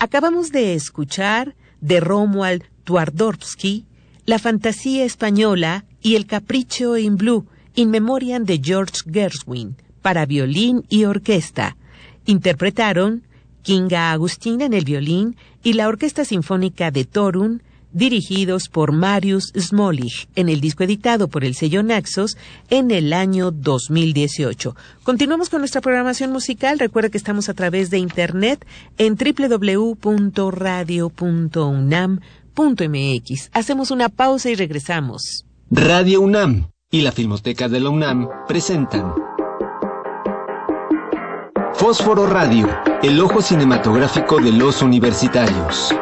Acabamos de escuchar de Romuald Twardowski, La fantasía española y El capricho in blue, in memoriam de George Gershwin, para violín y orquesta. Interpretaron Kinga Agustín en el violín y la Orquesta Sinfónica de Torun, dirigidos por Marius Smolich, en el disco editado por el sello Naxos en el año 2018. Continuamos con nuestra programación musical. Recuerda que estamos a través de internet en www.radio.unam.mx. Hacemos una pausa y regresamos. Radio UNAM y la Filmoteca de la UNAM presentan Fósforo Radio, el ojo cinematográfico de los universitarios.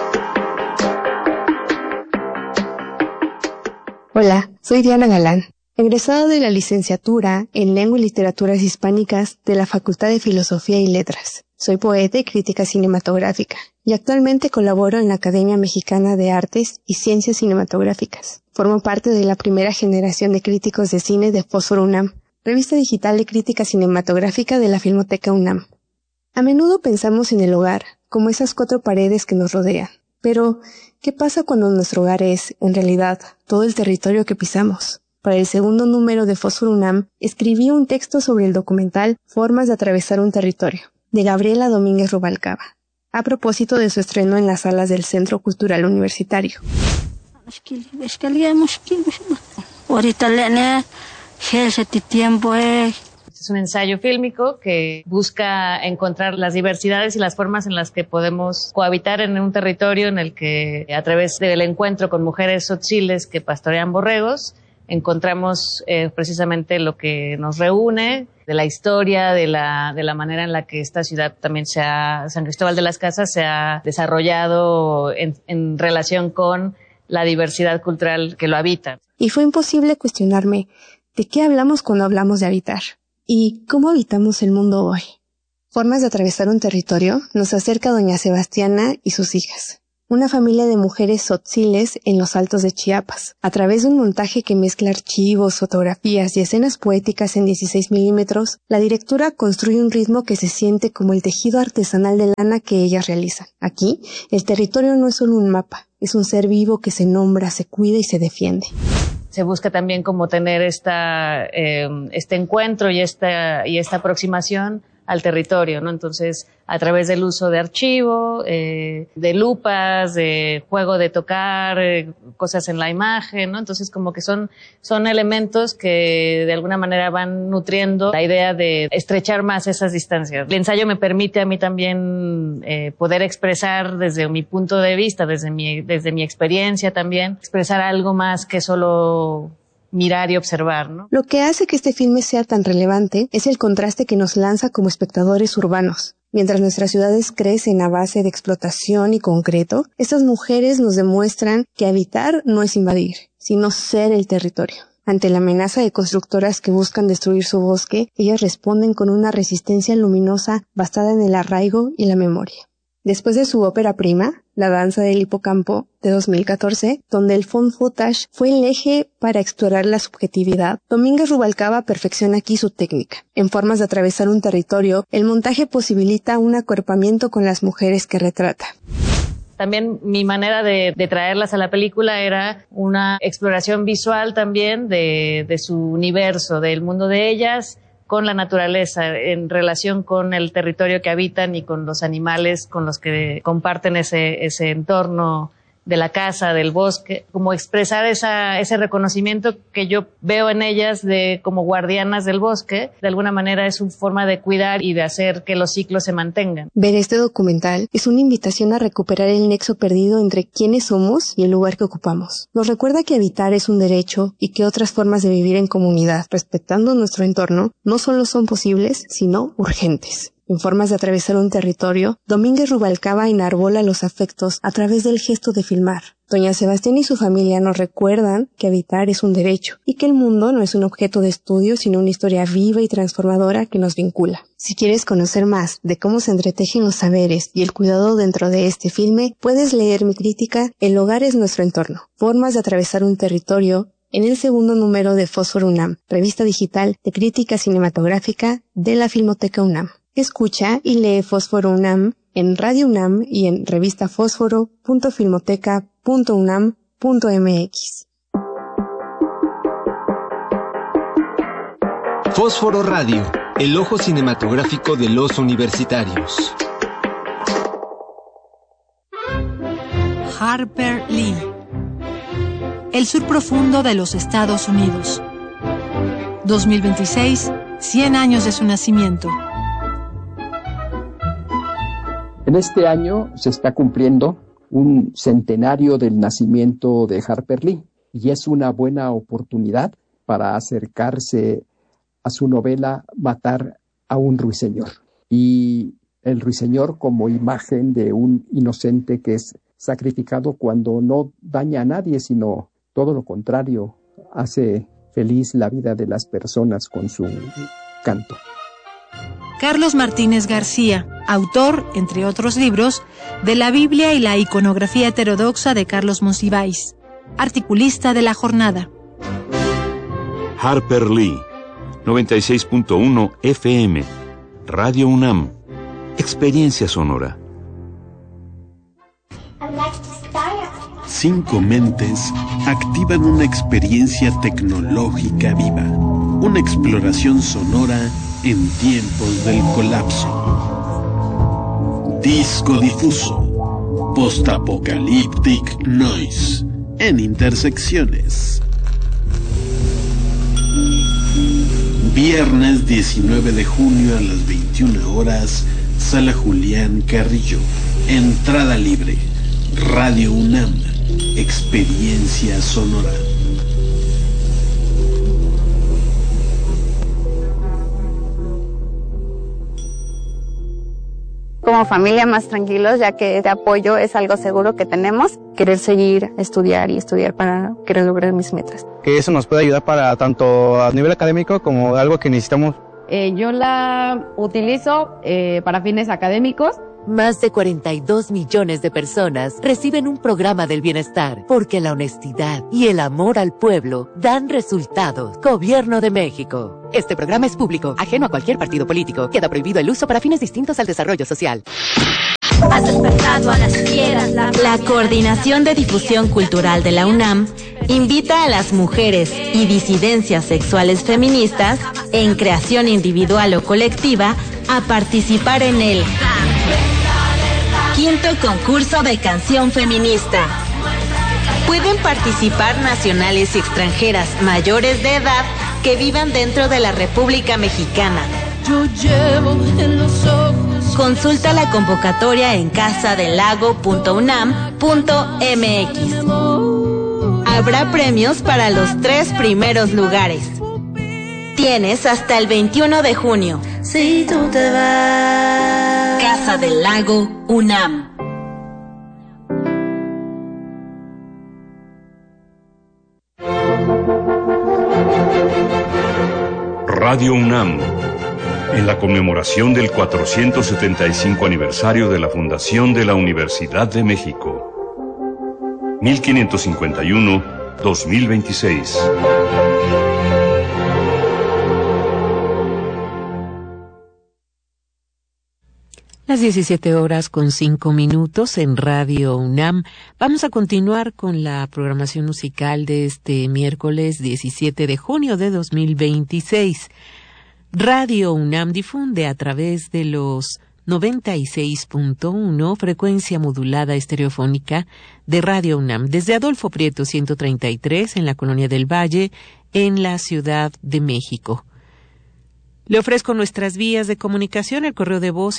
Hola, soy Diana Galán, egresada de la licenciatura en Lengua y Literaturas Hispánicas de la Facultad de Filosofía y Letras. Soy poeta y crítica cinematográfica y actualmente colaboro en la Academia Mexicana de Artes y Ciencias Cinematográficas. Formo parte de la primera generación de críticos de cine de Fósforo UNAM, revista digital de crítica cinematográfica de la Filmoteca UNAM. A menudo pensamos en el hogar como esas 4 paredes que nos rodean. Pero, ¿qué pasa cuando nuestro hogar es, en realidad, todo el territorio que pisamos? Para el segundo número de Fósforo UNAM, escribí un texto sobre el documental Formas de atravesar un territorio, de Gabriela Domínguez Rubalcaba, a propósito de su estreno en las salas del Centro Cultural Universitario. Es un ensayo fílmico que busca encontrar las diversidades y las formas en las que podemos cohabitar en un territorio en el que, a través del encuentro con mujeres tzotziles que pastorean borregos, encontramos precisamente lo que nos reúne, de la historia, de la manera en la que esta ciudad también San Cristóbal de las Casas se ha desarrollado en relación con la diversidad cultural que lo habita. Y fue imposible cuestionarme de qué hablamos cuando hablamos de habitar. ¿Y cómo habitamos el mundo hoy? Formas de atravesar un territorio nos acerca doña Sebastiana y sus hijas, una familia de mujeres tzotziles en los Altos de Chiapas. A través de un montaje que mezcla archivos, fotografías y escenas poéticas en 16 milímetros, la directora construye un ritmo que se siente como el tejido artesanal de lana que ellas realizan. Aquí, el territorio no es solo un mapa, es un ser vivo que se nombra, se cuida y se defiende. Se busca también como tener este encuentro y esta aproximación al territorio, ¿no? Entonces, a través del uso de archivo, de lupas, de juego de tocar, cosas en la imagen, ¿no? Entonces, como que son elementos que de alguna manera van nutriendo la idea de estrechar más esas distancias. El ensayo me permite a mí también poder expresar desde mi punto de vista, desde mi experiencia también, expresar algo más que solo mirar y observar, ¿no? Lo que hace que este filme sea tan relevante es el contraste que nos lanza como espectadores urbanos. Mientras nuestras ciudades crecen a base de explotación y concreto, estas mujeres nos demuestran que habitar no es invadir, sino ser el territorio. Ante la amenaza de constructoras que buscan destruir su bosque, ellas responden con una resistencia luminosa basada en el arraigo y la memoria. Después de su ópera prima, La danza del hipocampo, de 2014, donde el found footage fue el eje para explorar la subjetividad, Domínguez Rubalcaba perfecciona aquí su técnica. En Formas de atravesar un territorio, el montaje posibilita un acuerpamiento con las mujeres que retrata. También mi manera de traerlas a la película era una exploración visual también de su universo, del mundo de ellas, con la naturaleza, en relación con el territorio que habitan y con los animales con los que comparten ese entorno de la casa, del bosque, como expresar ese reconocimiento que yo veo en ellas como guardianas del bosque. De alguna manera es una forma de cuidar y de hacer que los ciclos se mantengan. Ver este documental es una invitación a recuperar el nexo perdido entre quiénes somos y el lugar que ocupamos. Nos recuerda que habitar es un derecho y que otras formas de vivir en comunidad, respetando nuestro entorno, no solo son posibles, sino urgentes. En Formas de atravesar un territorio, Domínguez Rubalcaba enarbola los afectos a través del gesto de filmar. Doña Sebastián y su familia nos recuerdan que habitar es un derecho y que el mundo no es un objeto de estudio, sino una historia viva y transformadora que nos vincula. Si quieres conocer más de cómo se entretejen los saberes y el cuidado dentro de este filme, puedes leer mi crítica El hogar es nuestro entorno. Formas de atravesar un territorio, en el segundo número de Fósforo UNAM, revista digital de crítica cinematográfica de la Filmoteca UNAM. Escucha y lee Fósforo UNAM en Radio UNAM y en revistafósforo.filmoteca.unam.mx. Fósforo Radio, el ojo cinematográfico de los universitarios. Harper Lee. El sur profundo de los Estados Unidos. 2026, 100 años de su nacimiento. En este año se está cumpliendo un centenario del nacimiento de Harper Lee y es una buena oportunidad para acercarse a su novela Matar a un ruiseñor. Y el ruiseñor como imagen de un inocente que es sacrificado cuando no daña a nadie, sino todo lo contrario, hace feliz la vida de las personas con su canto. Carlos Martínez García, autor, entre otros libros, de la Biblia y la iconografía heterodoxa de Carlos Monsiváis, articulista de La Jornada. Harper Lee, 96.1 FM, Radio UNAM, Experiencia Sonora. 5 mentes activan una experiencia tecnológica viva, una exploración sonora en tiempos del colapso. Disco difuso, post-apocalyptic noise, en intersecciones. Viernes 19 de junio a las 21 horas, Sala Julián Carrillo. Entrada libre. Radio UNAM, Experiencia Sonora. Como familia más tranquilos, ya que este apoyo es algo seguro que tenemos. Querer seguir estudiar para querer lograr mis metas. Que eso nos puede ayudar para tanto a nivel académico como algo que necesitamos. Yo la utilizo para fines académicos. Más de 42 millones de personas reciben un programa del bienestar porque la honestidad y el amor al pueblo dan resultados. Gobierno de México. Este programa es público, ajeno a cualquier partido político. Queda prohibido el uso para fines distintos al desarrollo social. Has despertado a las fieras. La Coordinación de Difusión Cultural de la UNAM invita a las mujeres y disidencias sexuales feministas en creación individual o colectiva a participar en el quinto concurso de canción feminista. Pueden participar nacionales y extranjeras mayores de edad que vivan dentro de la República Mexicana. Yo llevo en los ojos. Consulta la convocatoria en casadelago.unam.mx. Habrá premios para los 3 primeros lugares. Tienes hasta el 21 de junio. Si tú te vas. Casa del Lago, UNAM. Radio UNAM, en la conmemoración del 475 aniversario de la fundación de la Universidad de México. 1551-2026. Las 17:05 en Radio UNAM. Vamos a continuar con la programación musical de este miércoles 17 de junio de 2026. Radio UNAM difunde a través de los 96.1 frecuencia modulada estereofónica de Radio UNAM desde Adolfo Prieto 133 en la Colonia del Valle, en la Ciudad de México. Le ofrezco nuestras vías de comunicación, el correo de voz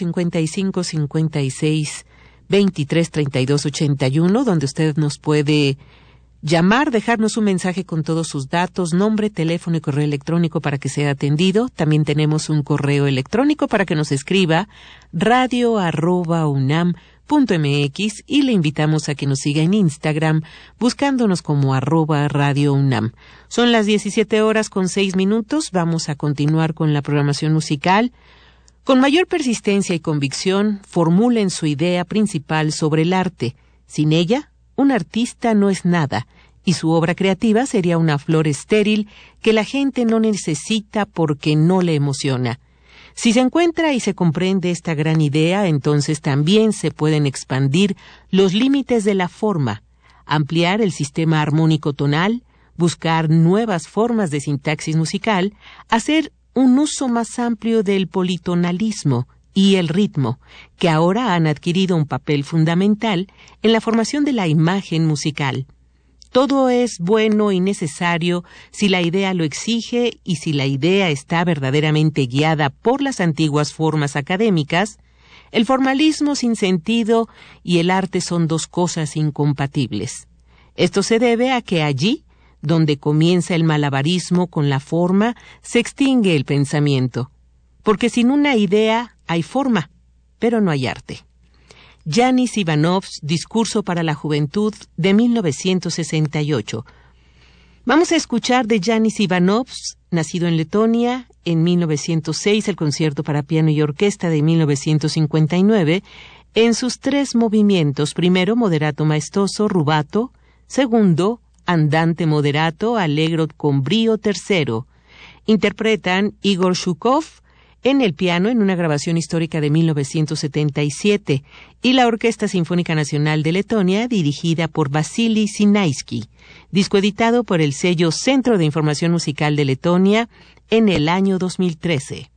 5556-233281, donde usted nos puede llamar, dejarnos un mensaje con todos sus datos, nombre, teléfono y correo electrónico para que sea atendido. También tenemos un correo electrónico para que nos escriba radio@unam.mx y le invitamos a que nos siga en Instagram buscándonos como @Radio UNAM. Son las 17:06. Vamos a continuar con la programación musical. Con mayor persistencia y convicción, formulen su idea principal sobre el arte. Sin ella, un artista no es nada, y su obra creativa sería una flor estéril que la gente no necesita porque no le emociona. Si se encuentra y se comprende esta gran idea, entonces también se pueden expandir los límites de la forma, ampliar el sistema armónico tonal, buscar nuevas formas de sintaxis musical, hacer un uso más amplio del politonalismo y el ritmo, que ahora han adquirido un papel fundamental en la formación de la imagen musical. Todo es bueno y necesario si la idea lo exige y si la idea está verdaderamente guiada por las antiguas formas académicas. El formalismo sin sentido y el arte son dos cosas incompatibles. Esto se debe a que allí, donde comienza el malabarismo con la forma, se extingue el pensamiento, porque sin una idea hay forma, pero no hay arte. Yanis Ivanovs, Discurso para la Juventud, de 1968. Vamos a escuchar de Yanis Ivanovs, nacido en Letonia, en 1906, el concierto para piano y orquesta de 1959, en sus 3 movimientos: primero, moderato maestoso, rubato; segundo, andante moderato, allegro con brío; tercero. Interpretan Igor Shukov en el piano en una grabación histórica de 1977 y la Orquesta Sinfónica Nacional de Letonia, dirigida por Vasily Sinaisky, disco editado por el sello Centro de Información Musical de Letonia en el año 2013.